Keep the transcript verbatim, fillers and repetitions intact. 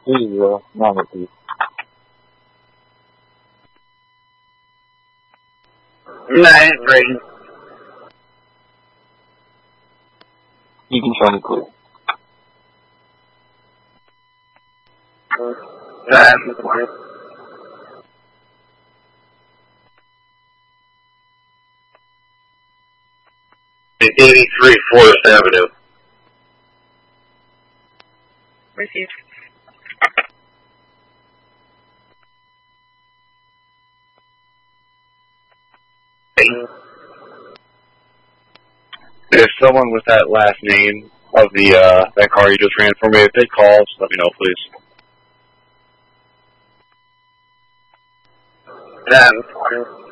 three zero, nine repeat. Nine, three. You can show me clear. Nine, three. eighty-three Forest Avenue. Received. If someone with that last name of the uh, that car you just ran for me, if they call, just let me know, please. Ten.